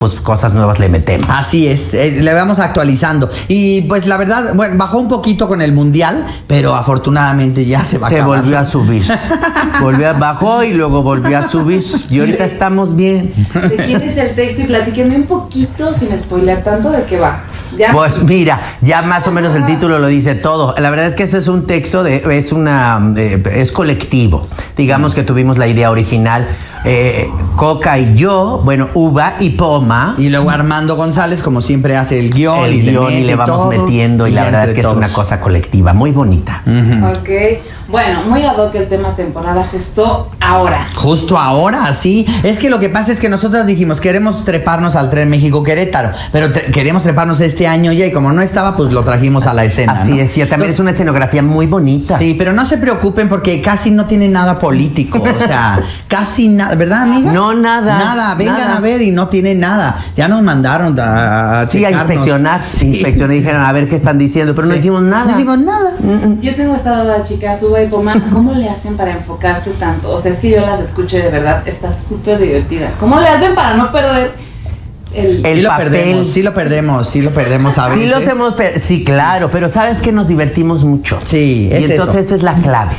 pues cosas nuevas le metemos. Así es, le vamos actualizando. Y pues la verdad, bueno, bajó un poquito con el mundial, pero afortunadamente ya se va a acabar. Volvió a subir. Bajó y luego volvió a subir. Y ahorita estamos bien. ¿De quién es el texto? Y platíquenme un poquito, sin spoiler tanto, de qué va. ¿Ya? Pues mira, ya más o menos el título lo dice todo. La verdad es que eso es un texto, es colectivo. Digamos que tuvimos la idea original. Coca y yo, bueno, Uva y Poma. Y luego Armando González, como siempre, hace el guión. Y le vamos todo, metiendo. Y la verdad es que todos. Es una cosa colectiva, muy bonita. Ok. Bueno, muy ad hoc el tema temporada, justo ahora. Justo ahora, sí. Es que lo que pasa es que nosotras dijimos, queremos treparnos al tren México-Querétaro, pero queremos treparnos este año ya, y como no estaba, pues lo trajimos a la escena. Así ¿no? es, sí, también es una escenografía muy bonita. Sí, pero no se preocupen porque casi no tiene nada político. O sea, casi nada, ¿verdad, amiga? No, nada. Nada, vengan a ver y no tiene nada. Ya nos mandaron a inspeccionar. Sí, inspeccionar y dijeron a ver qué están diciendo, pero no hicimos nada. No hicimos nada. Yo tengo esta duda, chicas, Uva y Poma, ¿cómo le hacen para enfocarse tanto? O sea, es que yo las escucho y de verdad está súper divertida. ¿Cómo le hacen para no perder el papel? Sí lo perdemos a veces. Sí, claro, pero sabes que nos divertimos mucho. Sí, y entonces esa es la clave.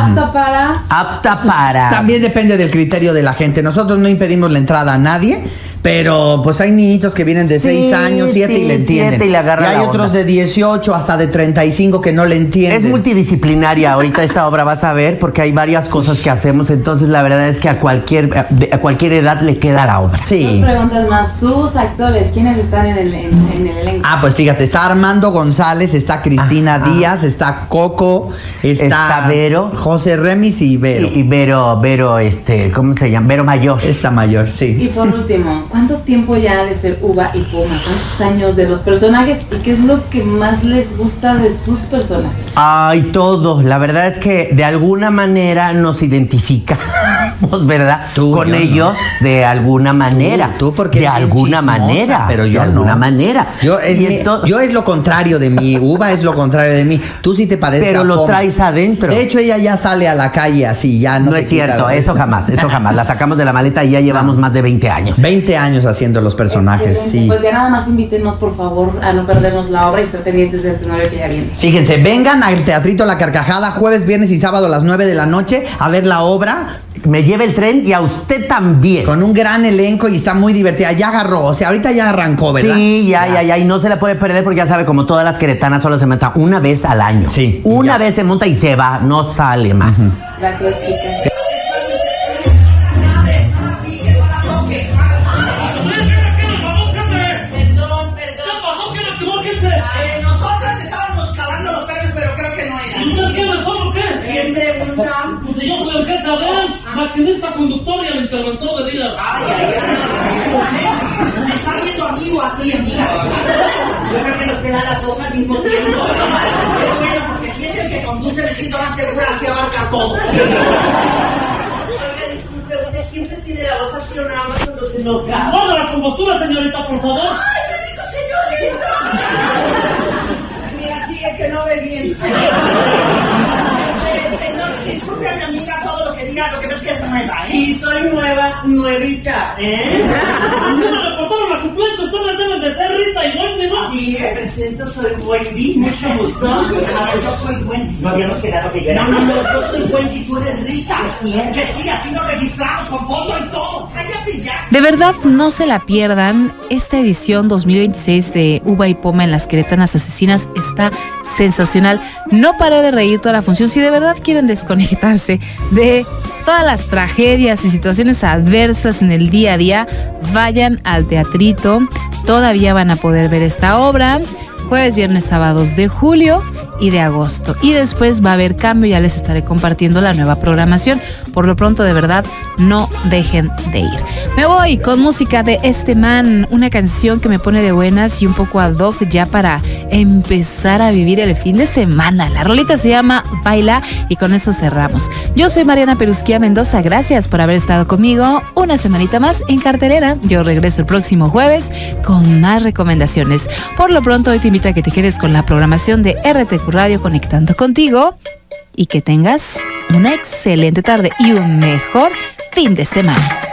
Apta para. También depende del criterio de la gente. Nosotros no impedimos la entrada a nadie, pero pues hay niñitos que vienen de 6 años, 7 y le entienden. Y hay otros de 18 hasta de 35 que no le entienden. Es multidisciplinaria ahorita esta obra, vas a ver, porque hay varias cosas que hacemos. Entonces la verdad es que a cualquier edad le queda la obra. Sí. Dos preguntas más. Sus actores, ¿quiénes están en el elenco? Pues fíjate, está Armando González, está Cristina Díaz, está Coco, está Vero, José Remis y Vero. Y Vero, ¿cómo se llama? Vero Mayor. Está mayor, sí. Y por último, ¿cuánto tiempo ya de ser Uva y Poma? ¿Cuántos años de los personajes? ¿Y qué es lo que más les gusta de sus personajes? Ay, todo. La verdad es que de alguna manera nos identificamos, ¿verdad? Con ellos, no. De alguna manera. Tú porque de alguna manera. Pero yo de alguna manera. Yo es lo contrario de mí. Uva es lo contrario de mí. Tú sí te pareces pero a lo Poma. Traes adentro. De hecho, ella ya sale a la calle así, ya no. No es cierto, eso jamás. La sacamos de la maleta y ya llevamos más de 20 años. 20 años haciendo los personajes. Excelente. Sí. Pues ya nada más invítenos, por favor, a no perdernos la obra y estar pendientes del tenorio que ya viene. Fíjense, vengan al Teatrito La Carcajada jueves, viernes y sábado a las 9 de la noche a ver la obra. Me lleva el tren y a usted también. Con un gran elenco y está muy divertida. Ya agarró, o sea, ahorita ya arrancó, ¿verdad? Sí, ya. Y no se la puede perder porque ya sabe, como todas las queretanas, solo se monta una vez al año. Sí. Una vez se monta y se va, no sale más. Gracias, chicas. Pues yo soy el jefe Adán, maquinista, conductor y el interventor de vidas. Me está viendo amigo a ti, amiga. Yo creo que nos quedan las dos al mismo tiempo. Pero bueno, porque si es el que conduce, me siento más segura, así abarca a todos. Oiga, disculpe, usted siempre tiene la voz así o nada más cuando se enoja. ¡Guarda la compostura, señorita, por favor! ¡Ay, me dijo señorita! Sí, así es que no ve bien. Disculpe a mi amiga todo lo que diga, lo que ves que es nueva, ¿eh? Sí, soy nueva, nuevita, ¿eh? Así me reportaron las suplentes, todas debes de ser Rita y Wendy, ¿no? Sí, me presento, soy Wendy, mucho gusto. Yo soy Wendy. No habíamos quedado que yo era. No, yo soy Wendy, tú eres Rita. Es cierto. Que sí, así nos registramos con foto y todo. Cállate ya. De verdad, no se la pierdan. Esta edición 2026 de Uva y Poma en Las Queretanas Asesinas está sensacional. No paré de reír toda la función. Si de verdad quieren desconectarse de todas las tragedias y situaciones adversas en el día a día, vayan al teatrito. Todavía van a poder ver esta obra jueves, viernes, sábados de julio y de agosto. Y después va a haber cambio, ya les estaré compartiendo la nueva programación. Por lo pronto, de verdad, no dejen de ir. Me voy con música de este man, una canción que me pone de buenas y un poco ad hoc ya para empezar a vivir el fin de semana. La rolita se llama Baila y con eso cerramos. Yo soy Mariana Perusquía Mendoza, gracias por haber estado conmigo una semanita más en cartelera. Yo regreso el próximo jueves con más recomendaciones. Por lo pronto, hoy te invito a que te quedes con la programación de RTQ Radio Conectando Contigo y que tengas una excelente tarde y un mejor fin de semana.